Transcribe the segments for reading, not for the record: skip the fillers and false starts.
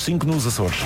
5 nos Açores.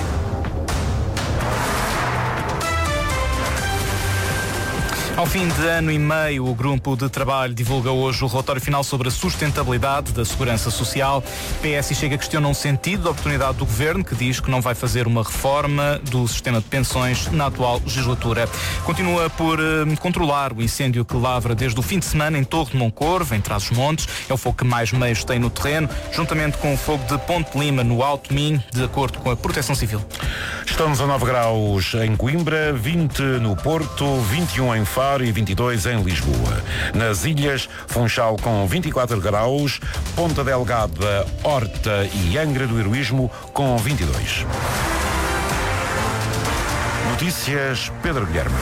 Ao fim de ano e meio, o grupo de trabalho divulga hoje o relatório final sobre a sustentabilidade da segurança social. PS e Chega questionam o sentido da oportunidade do governo, que diz que não vai fazer uma reforma do sistema de pensões na atual legislatura. Continua por controlar o incêndio que lavra desde o fim de semana em Torre de Moncorvo, em Trás-os-Montes. É o fogo que mais meios tem no terreno, juntamente com o fogo de Ponte Lima, no Alto Minho, de acordo com a Proteção Civil. Estamos a 9 graus em Coimbra, 20 no Porto, 21 em Faro e 22 em Lisboa. Nas ilhas, Funchal com 24 graus, Ponta Delgada, Horta e Angra do Heroísmo com 22. Notícias, Pedro Guilherme.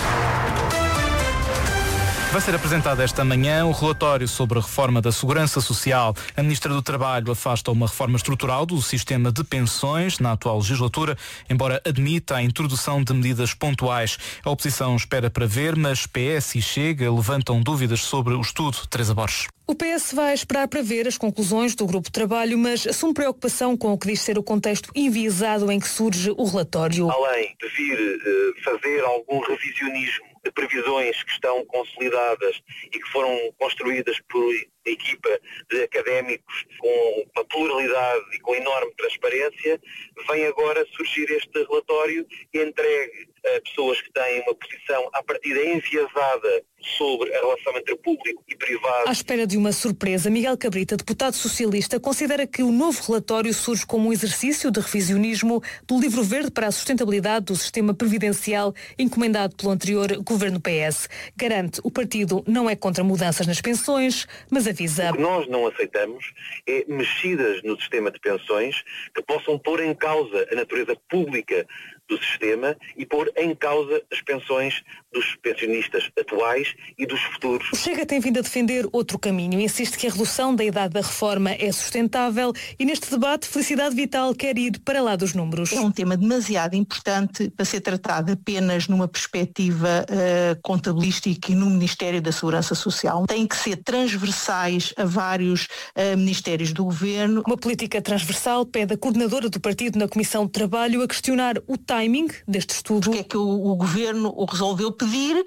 Vai ser apresentado esta manhã o relatório sobre a reforma da Segurança Social. A Ministra do Trabalho afasta uma reforma estrutural do sistema de pensões na atual legislatura, embora admita a introdução de medidas pontuais. A oposição espera para ver, mas PS e Chega levantam dúvidas sobre o estudo. Teresa Borges. O PS vai esperar para ver as conclusões do grupo de trabalho, mas assume preocupação com o que diz ser o contexto enviesado em que surge o relatório. Além de vir fazer algum revisionismo de previsões que estão consolidadas e que foram construídas por equipa de académicos com uma pluralidade e com enorme transparência, vem agora surgir este relatório entregue a pessoas que têm uma posição à partida enviesada sobre a relação entre público e privado. À espera de uma surpresa, Miguel Cabrita, deputado socialista, considera que o novo relatório surge como um exercício de revisionismo do livro verde para a sustentabilidade do sistema previdencial encomendado pelo anterior governo PS. Garante o partido não é contra mudanças nas pensões, mas avisa. O que nós não aceitamos é mexidas no sistema de pensões que possam pôr em causa a natureza pública do sistema e pôr em causa as pensões dos pensionistas atuais e dos futuros. O Chega tem vindo a defender outro caminho. Insiste que a redução da idade da reforma é sustentável e neste debate Felicidade Vital quer ir para lá dos números. É um tema demasiado importante para ser tratado apenas numa perspectiva contabilística e no Ministério da Segurança Social. Tem que ser transversais a vários ministérios do Governo. Uma política transversal pede a coordenadora do partido na Comissão de Trabalho a questionar o timing deste estudo. Porque é que o Governo o resolveu pedir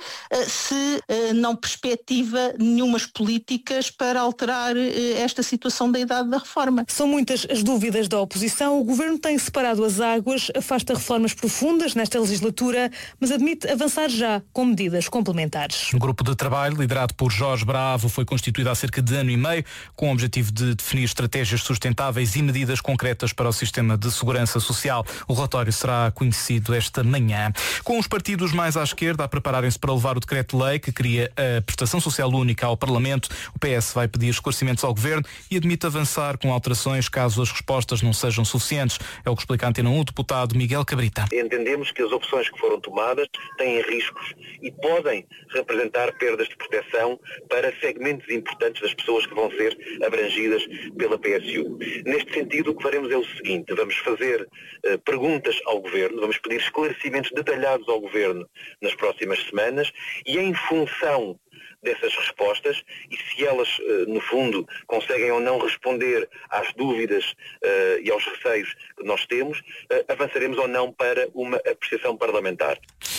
se não perspectiva nenhumas políticas para alterar esta situação da idade da reforma. São muitas as dúvidas da oposição. O Governo tem separado as águas, afasta reformas profundas nesta legislatura, mas admite avançar já com medidas complementares. O grupo de trabalho, liderado por Jorge Bravo, foi constituído há cerca de ano e meio, com o objetivo de definir estratégias sustentáveis e medidas concretas para o sistema de segurança social. O relatório será conhecido esta manhã. Com os partidos mais à esquerda a prepararem-se para levar o decreto-lei que cria a prestação social única ao Parlamento, o PS vai pedir esclarecimentos ao Governo e admite avançar com alterações caso as respostas não sejam suficientes. É o que explica a Antena 1 o deputado Miguel Cabrita. Entendemos que as opções que foram tomadas têm riscos e podem representar perdas de proteção para segmentos importantes das pessoas que vão ser abrangidas pela PSU. Neste sentido, o que faremos é o seguinte: vamos fazer perguntas ao Governo, vamos pedir esclarecimentos detalhados ao Governo nas próximas semanas e em função dessas respostas e se elas, no fundo, conseguem ou não responder às dúvidas e aos receios que nós temos, avançaremos ou não para uma apreciação parlamentar.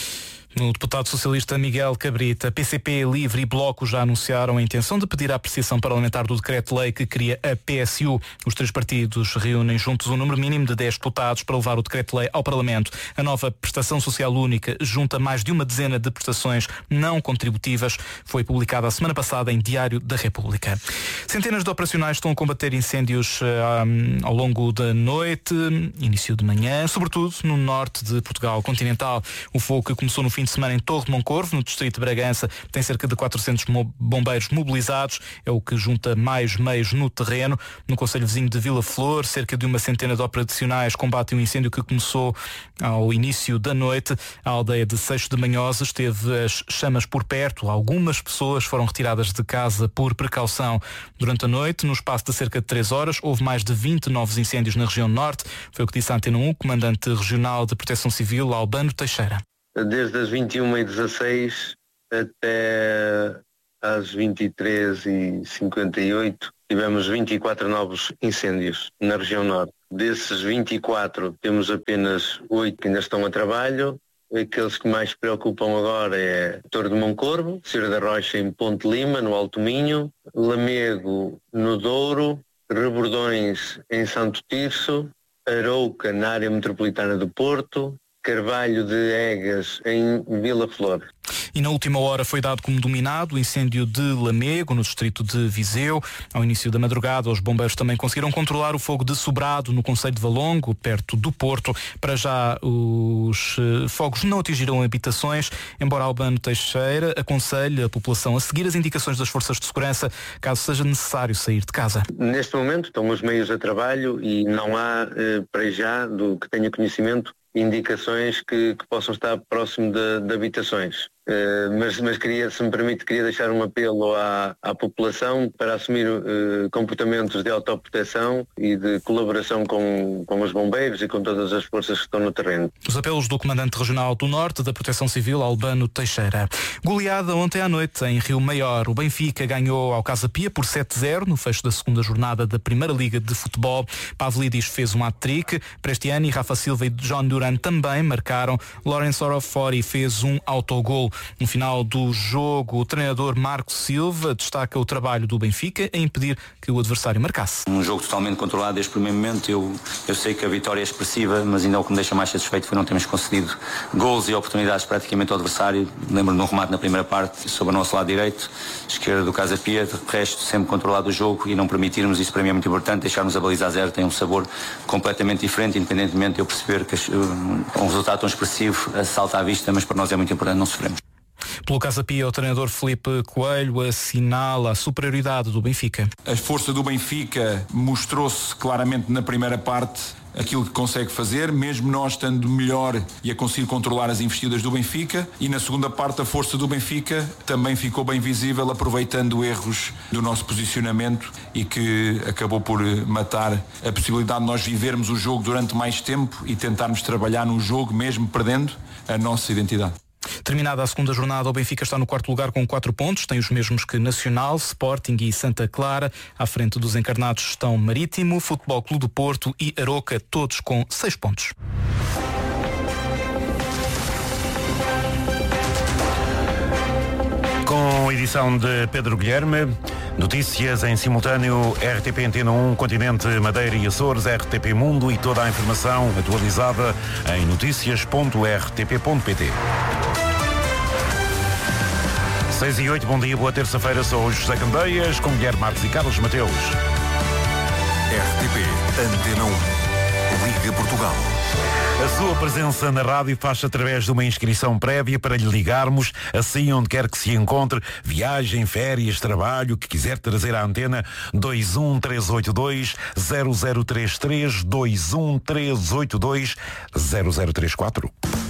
O deputado socialista Miguel Cabrita, PCP, Livre e Bloco já anunciaram a intenção de pedir a apreciação parlamentar do decreto-lei que cria a PSU. Os três partidos reúnem juntos um número mínimo de 10 deputados para levar o decreto-lei ao Parlamento. A nova prestação social única junta mais de uma dezena de prestações não contributivas. Foi publicada a semana passada em Diário da República. Centenas de operacionais estão a combater incêndios ao longo da noite, início de manhã, sobretudo no norte de Portugal continental. O fogo que começou no fim de semana em Torre de Moncorvo, no distrito de Bragança, tem cerca de 400 bombeiros mobilizados, é o que junta mais meios no terreno. No concelho vizinho de Vila Flor, cerca de uma centena de operacionais combatem um incêndio que começou ao início da noite. A aldeia de Seixo de Manhosas teve as chamas por perto. Algumas pessoas foram retiradas de casa por precaução. Durante a noite, no espaço de cerca de 3 horas, houve mais de 20 novos incêndios na região norte. Foi o que disse a Antena 1, comandante regional de Proteção Civil, Albano Teixeira. Desde as 21h16 até às 23h58 tivemos 24 novos incêndios na região norte. Desses 24, temos apenas 8 que ainda estão a trabalho. Aqueles que mais preocupam agora é Torre de Moncorvo, Cira da Rocha em Ponte Lima, no Alto Minho, Lamego, no Douro, Rebordões em Santo Tirso, Arouca, na área metropolitana do Porto, Carvalho de Egas em Vila Flor. E na última hora foi dado como dominado o incêndio de Lamego, no distrito de Viseu. Ao início da madrugada, os bombeiros também conseguiram controlar o fogo de Sobrado, no concelho de Valongo, perto do Porto. Para já, os fogos não atingiram habitações, embora Albano Teixeira aconselhe a população a seguir as indicações das forças de segurança, caso seja necessário sair de casa. Neste momento estão os meios a trabalho e não há, para já, do que tenha conhecimento, indicações que possam estar próximo de habitações. Mas queria, se me permite, queria deixar um apelo à população para assumir comportamentos de autoproteção e de colaboração com os bombeiros e com todas as forças que estão no terreno. Os apelos do Comandante Regional do Norte da Proteção Civil, Albano Teixeira. Goleada ontem à noite em Rio Maior. O Benfica ganhou ao Casa Pia por 7-0 no fecho da segunda jornada da Primeira Liga de Futebol. Pavlidis fez um hat-trick. Prestiani, Rafa Silva e John Duran também marcaram. Lawrence Orofori fez um autogol. No final do jogo, o treinador Marco Silva destaca o trabalho do Benfica em impedir que o adversário marcasse. Um jogo totalmente controlado desde o primeiro momento. Eu sei que a vitória é expressiva, mas ainda o que me deixa mais satisfeito foi não termos concedido gols e oportunidades praticamente ao adversário. Lembro-me de um remate na primeira parte sobre o nosso lado direito, esquerda do Casa Pia. De resto, sempre controlado o jogo e não permitirmos, isso para mim é muito importante, deixarmos a baliza a zero tem um sabor completamente diferente, independentemente de eu perceber que um resultado tão expressivo salta à vista, mas para nós é muito importante não sofrermos. Pelo Casa Pia, o treinador Filipe Coelho assinala a superioridade do Benfica. A força do Benfica mostrou-se claramente na primeira parte aquilo que consegue fazer, mesmo nós estando melhor e a conseguir controlar as investidas do Benfica, e na segunda parte a força do Benfica também ficou bem visível, aproveitando erros do nosso posicionamento e que acabou por matar a possibilidade de nós vivermos o jogo durante mais tempo e tentarmos trabalhar no jogo, mesmo perdendo, a nossa identidade. Terminada a segunda jornada, o Benfica está no quarto lugar com 4 pontos, tem os mesmos que Nacional, Sporting e Santa Clara. À frente dos encarnados estão Marítimo, Futebol Clube do Porto e Aroca, todos com 6 pontos. Com edição de Pedro Guilherme, notícias em simultâneo, RTP Antena 1, Continente, Madeira e Açores, RTP Mundo e toda a informação atualizada em noticias.rtp.pt. 6 e 8, bom dia, boa terça-feira, sou o José Candeias, com Guilherme Marques e Carlos Mateus. RTP Antena 1, Liga Portugal. A sua presença na rádio faz através de uma inscrição prévia para lhe ligarmos, assim onde quer que se encontre, viagem, férias, trabalho, que quiser trazer à antena, 21382-0033, 21382-0034.